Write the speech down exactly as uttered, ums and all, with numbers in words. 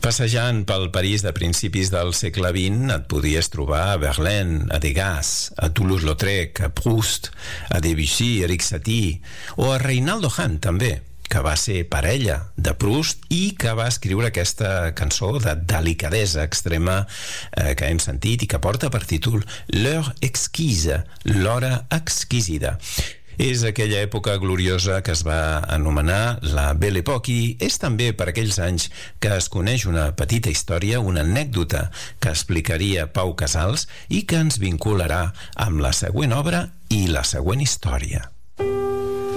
Passejant pel París de principis del segle vint et podies trobar a Verlaine, a Degas, a Toulouse-Lautrec, a Proust, a Debussy, a Eric Satie o a Reynaldo Hahn també, que va ser parella de Proust i que va escriure aquesta cançó de delicadesa extrema eh, que hem sentit i que porta per títol L'heure exquise, l'hora exquisida. És aquella època gloriosa que es va anomenar la Belle Époque i és també per aquells anys que es coneix una petita història, una anècdota que explicaria Pau Casals i que ens vincularà amb la següent obra i la següent història.